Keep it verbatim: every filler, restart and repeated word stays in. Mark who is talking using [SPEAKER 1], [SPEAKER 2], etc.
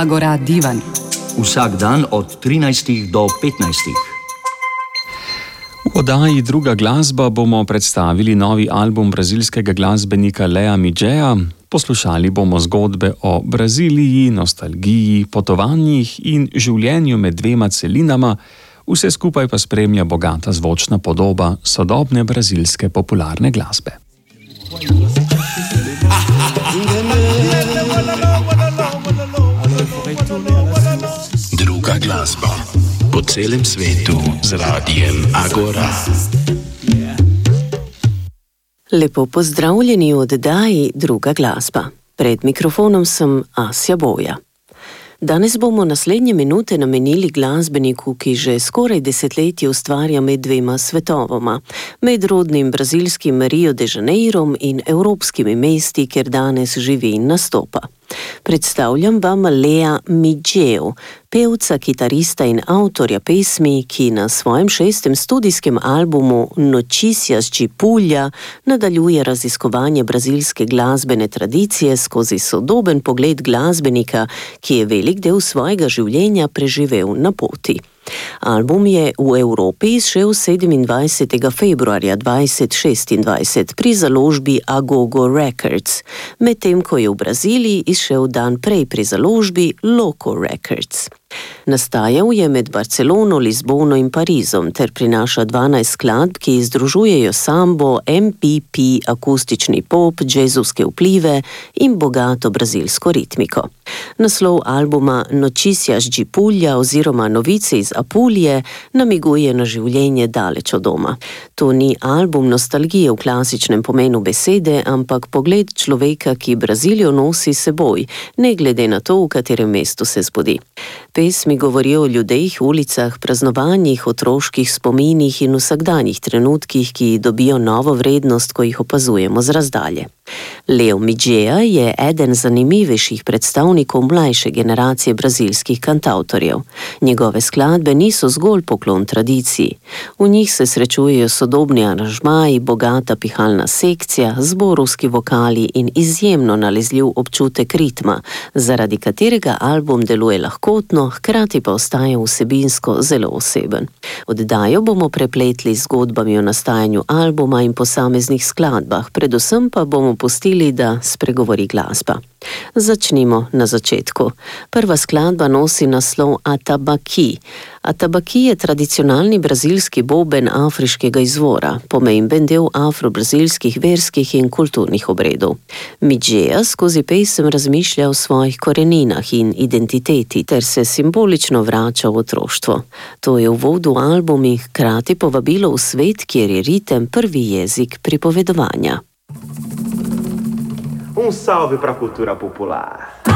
[SPEAKER 1] Agora Divan.
[SPEAKER 2] Vsak dan od trinajstih do petnajstih.
[SPEAKER 3] V oddaji Druga glasba bomo predstavili novi album brazilskega glasbenika Lea Midgeja. Poslušali bomo zgodbe o Braziliji, nostalgiji, potovanjih in življenju med dvema celinama. Vse skupaj pa spremlja bogata zvočna podoba sodobne brazilske popularne glasbe.
[SPEAKER 4] Druga glasba po celem svetu z radijem Agora.
[SPEAKER 5] Lepo pozdravljeni v oddaji Druga glasba. Pred mikrofonom sem Asja Boja. Danes bomo naslednje minute namenili glasbeniku, ki že skoraj desetletje ustvarja med dvema svetovoma, med rodnim brazilskim Rio de Janeirom in evropskimi mesti, kjer danes živi in nastopa. Predstavljam vam Lea Midgeja, pevca, kitarista in avtorja pesmi, ki na svojem šestem studijskem albumu Notícias de Pulha nadaljuje raziskovanje brazilske glasbene tradicije skozi sodoben pogled glasbenika, ki je velik del svojega življenja preživel na poti. Album je v Evropi izšel sedemindvajsetega februarja dvajset šestindvajset pri založbi Agogo Records, medtem ko je v Braziliji izšel dan prej pri založbi Loco Records. Nastajal je med Barcelono, Lizbono in Parizom ter prinaša dvanajst skladb, ki združujejo sambo, M P P, akustični pop, džezovske vplive in bogato brazilsko ritmiko. Naslov albuma Notícias de Pulha oziroma Novice iz Apulije namiguje na življenje daleč od doma. To ni album nostalgije v klasičnem pomenu besede, ampak pogled človeka, ki Brazilijo nosi seboj, ne glede na to, v katerem mestu se zbudi. Pesmi govorijo o ljudeh, ulicah, praznovanjih, otroških spominih in vsakdanjih trenutkih, ki dobijo novo vrednost, ko jih opazujemo z razdalje. Lea Midgeja je eden zanimivejših predstavnikov mlajše generacije brazilskih kantavtorjev. Njegove skladbe niso zgolj poklon tradiciji. V njih se srečujejo sodobni aranžmaji, bogata pihalna sekcija, zborovski vokali in izjemno nalezljiv občutek ritma, zaradi katerega album deluje lahkotno, hkrati pa ostaja vsebinsko zelo oseben. Oddajo bomo prepletli z zgodbami o nastajanju albuma in posameznih skladbah, predvsem pa bomo pustili, da spregovori glasba. Začnimo na začetku. Prva skladba nosi naslov Atabaque. Atabaque je tradicionalni brazilski boben afriškega izvora, pomemben del afro-brazilskih verskih in kulturnih obredov. Midgeja skozi pesem razmišlja o svojih koreninah in identiteti ter se simbolično vrača v otroštvo. To je uvod v album in hkrati povabilo v svet, kjer je ritem prvi jezik pripovedovanja.
[SPEAKER 6] Um salve para a cultura popular.